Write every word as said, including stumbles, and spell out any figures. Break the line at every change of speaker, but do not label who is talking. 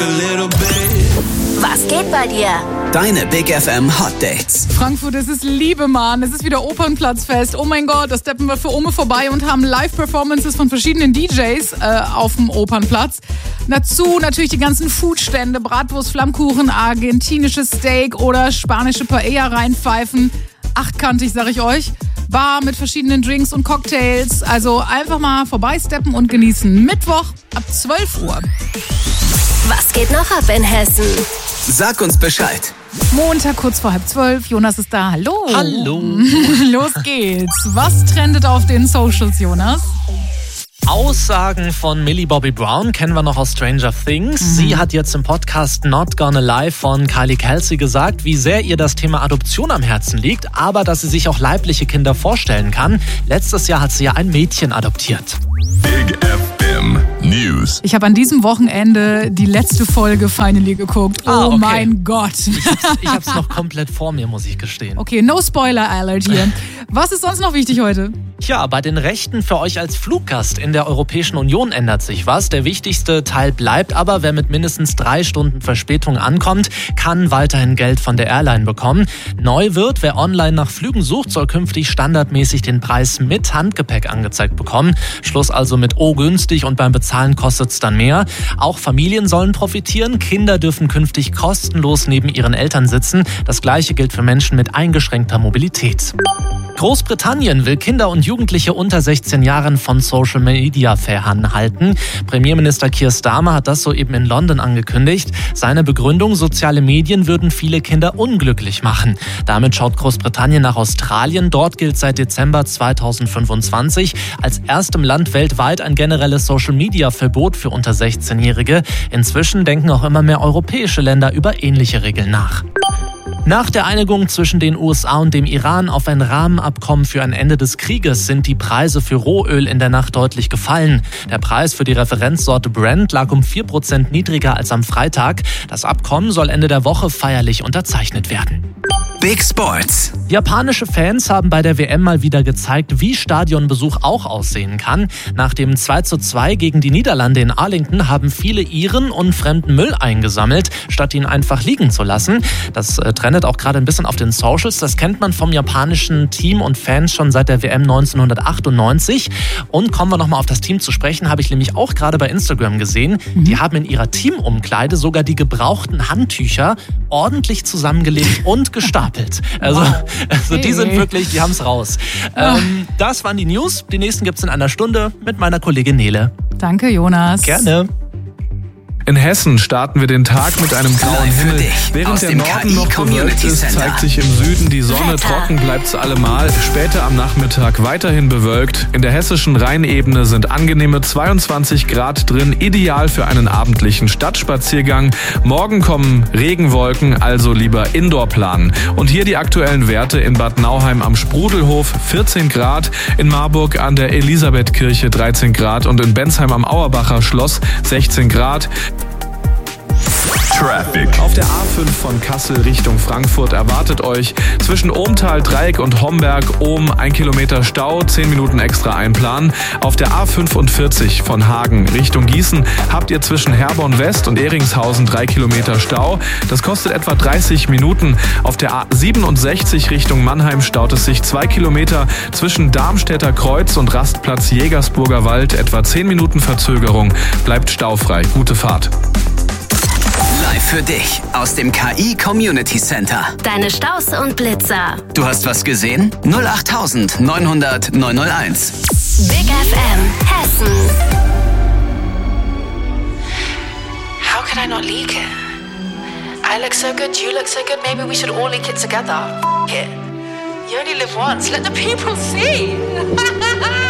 a little bit.
Was geht bei dir?
Deine Big F M Hot Dates.
Frankfurt, es ist Liebe, Mann. Es ist wieder Opernplatzfest. Oh mein Gott, da steppen wir für Ome vorbei und haben Live-Performances von verschiedenen D Js äh, auf dem Opernplatz. Dazu natürlich die ganzen Foodstände, Bratwurst, Flammkuchen, argentinisches Steak oder spanische Paella reinpfeifen. Achtkantig, sag ich euch. Bar mit verschiedenen Drinks und Cocktails. Also einfach mal vorbeisteppen und genießen. Mittwoch ab zwölf Uhr.
Was geht noch ab in Hessen?
Sag uns Bescheid.
Montag kurz vor halb zwölf. Jonas ist da. Hallo.
Hallo.
Los geht's. Was trendet auf den Socials, Jonas?
Aussagen von Millie Bobby Brown kennen wir noch aus Stranger Things. Mhm. Sie hat jetzt im Podcast Not Gonna Lie von Kylie Kelsey gesagt, wie sehr ihr das Thema Adoption am Herzen liegt, aber dass sie sich auch leibliche Kinder vorstellen kann. Letztes Jahr hat sie ja ein Mädchen adoptiert.
Big F M News.
Ich habe an diesem Wochenende die letzte Folge Finally geguckt.
Ah,
oh
okay.
mein Gott.
Ich hab's, ich hab's noch komplett vor mir, muss ich gestehen.
Okay, no Spoiler Alert hier. Was ist sonst noch wichtig heute?
Tja, bei den Rechten für euch als Fluggast in der Europäischen Union ändert sich was. Der wichtigste Teil bleibt aber, wer mit mindestens drei Stunden Verspätung ankommt, kann weiterhin Geld von der Airline bekommen. Neu wird, wer online nach Flügen sucht, soll künftig standardmäßig den Preis mit Handgepäck angezeigt bekommen. Schluss also mit oh günstig und beim Bezahlen kostet's dann mehr. Auch Familien sollen profitieren. Kinder dürfen künftig kostenlos neben ihren Eltern sitzen. Das Gleiche gilt für Menschen mit eingeschränkter Mobilität. Großbritannien will Kinder und Jugendliche unter sechzehn Jahren von Social Media fernhalten. Premierminister Keir Starmer hat das soeben in London angekündigt. Seine Begründung, soziale Medien würden viele Kinder unglücklich machen. Damit schaut Großbritannien nach Australien. Dort gilt seit Dezember zweitausendfünfundzwanzig als erstem Land weltweit ein generelles Social Media Verbot für unter sechzehnjährige. Inzwischen denken auch immer mehr europäische Länder über ähnliche Regeln nach. Nach der Einigung zwischen den U S A und dem Iran auf ein Rahmenabkommen für ein Ende des Krieges sind die Preise für Rohöl in der Nacht deutlich gefallen. Der Preis für die Referenzsorte Brent lag um vier Prozent niedriger als am Freitag. Das Abkommen soll Ende der Woche feierlich unterzeichnet werden.
Big Sports.
Japanische Fans haben bei der W M mal wieder gezeigt, wie Stadionbesuch auch aussehen kann. Nach dem zwei zu zwei gegen die Niederlande in Arlington haben viele Iren und fremden Müll eingesammelt, statt ihn einfach liegen zu lassen. Das äh, trendet auch gerade ein bisschen auf den Socials. Das kennt man vom japanischen Team und Fans schon seit der W M neunzehnhundertachtundneunzig. Und kommen wir nochmal auf das Team zu sprechen, habe ich nämlich auch gerade bei Instagram gesehen. Mhm. Die haben in ihrer Teamumkleide sogar die gebrauchten Handtücher ordentlich zusammengelegt und gestapelt. Also,
wow.
also die
hey.
sind wirklich, die haben es raus.
Ja.
Ähm, das waren die News. Die nächsten gibt's in einer Stunde mit meiner Kollegin Nele.
Danke, Jonas.
Gerne.
In Hessen starten wir den Tag mit einem grauen
Live für
Himmel.
dich
Während
aus
der
dem
Norden
K I
noch bewölkt
Community
ist,
Center.
zeigt sich im Süden die Sonne.
Wetter.
Trocken bleibt's allemal. Später am Nachmittag weiterhin bewölkt. In der hessischen Rheinebene sind angenehme zweiundzwanzig Grad drin. Ideal für einen abendlichen Stadtspaziergang. Morgen kommen Regenwolken, also lieber Indoor planen. Und hier die aktuellen Werte in Bad Nauheim am Sprudelhof vierzehn Grad. In Marburg an der Elisabethkirche dreizehn Grad. Und in Bensheim am Auerbacher Schloss sechzehn Grad.
Traffic.
Auf der A fünf von Kassel Richtung Frankfurt erwartet euch zwischen Ohmtal, Dreieck und Homberg Ohm ein Kilometer Stau, zehn Minuten extra einplanen. Auf der A fünfundvierzig von Hagen Richtung Gießen habt ihr zwischen Herborn West und Eringshausen drei Kilometer Stau. Das kostet etwa dreißig Minuten. Auf der A siebenundsechzig Richtung Mannheim staut es sich zwei Kilometer zwischen Darmstädter Kreuz und Rastplatz Jägersburger Wald. Etwa zehn Minuten Verzögerung. Bleibt staufrei. Gute Fahrt.
Live für dich aus dem K I Community Center.
Deine Staus und Blitzer.
Du hast was gesehen? null acht neun null null neun null eins.
Big F M Hessen.
How can I not leak it? I look so good, you look so good, maybe we should all leak it together. F it. You only live once, let the people see.